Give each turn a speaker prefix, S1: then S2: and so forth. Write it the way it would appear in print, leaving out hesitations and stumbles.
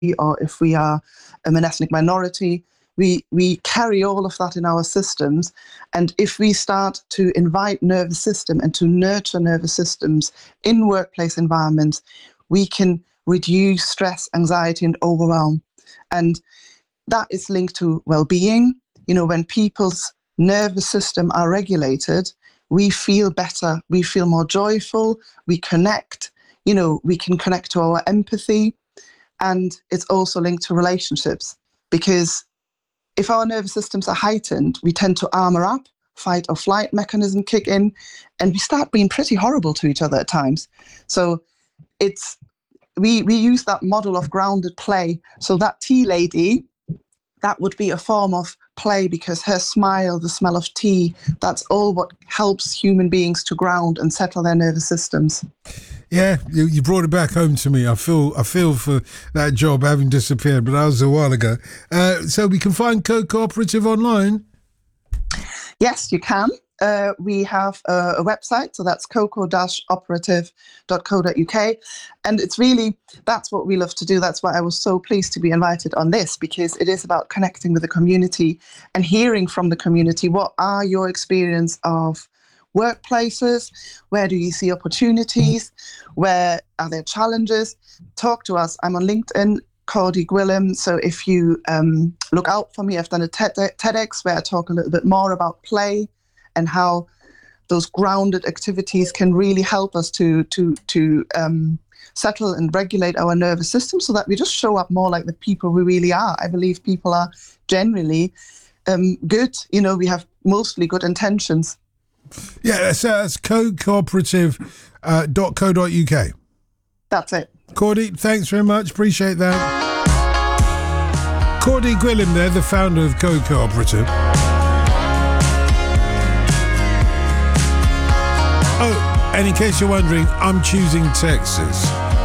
S1: or if we are an ethnic minority. We carry all of that in our systems. And if we start to invite nervous system and to nurture nervous systems in workplace environments, we can reduce stress, anxiety, and overwhelm. And that is linked to well-being. When people's nervous system are regulated, we feel better, we feel more joyful, we connect, we can connect to our empathy. And it's also linked to relationships, because if our nervous systems are heightened, we tend to armor up, fight or flight mechanism kick in, and we start being pretty horrible to each other at times. So we use that model of grounded play. So that tea lady, that would be a form of play, because her smile, the smell of tea, that's all what helps human beings to ground and settle their nervous systems.
S2: Yeah, you brought it back home to me. I feel for that job having disappeared, but that was a while ago. So we can find Co-Cooperative online?
S1: Yes, you can. We have a website, so that's coco-operative.co.uk. And it's really, that's what we love to do. That's why I was so pleased to be invited on this, because it is about connecting with the community and hearing from the community. What are your experience of workplaces? Where do you see opportunities? Where are there challenges? Talk to us. I'm on LinkedIn, Cordy Gwilym. So if you look out for me, I've done a TEDx where I talk a little bit more about play and how those grounded activities can really help us to settle and regulate our nervous system, so that we just show up more like the people we really are. I believe people are generally good. We have mostly good intentions.
S2: Yeah, that's cocooperative.co.uk.
S1: That's it.
S2: Cordy, thanks very much. Appreciate that. Cordy Gwilym there, the founder of Co-Cooperative. Oh, and in case you're wondering, I'm choosing Texas.